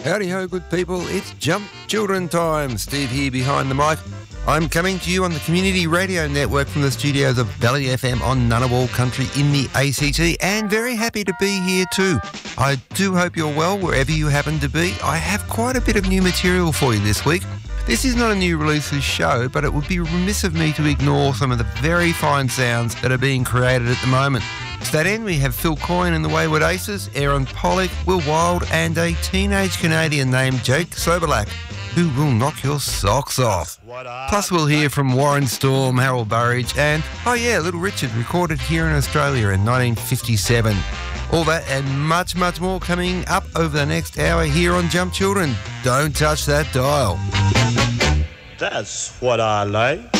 Howdy ho, good people. It's Jump Children time. Steve here behind the mic. I'm coming to you on the Community Radio Network from the studios of Valley FM on Ngunnawal Country in the ACT, and very happy to be here too. I do hope you're well wherever you happen to be. I have quite a bit of new material for you this week. This is not a new releases show, but it would be remiss of me to ignore some of the very fine sounds that are being created at the moment. To that end, we have Phil Coyne and the Wayward Aces, Aaron Pollock, Will Wild, and a teenage Canadian named Jake Soberlack, who will knock your socks off. Plus we'll hear from Warren Storm, Harold Burridge, and, oh yeah, Little Richard, recorded here in Australia in 1957. All that and much, much more coming up over the next hour here on Jump Children. Don't touch that dial. That's what I like.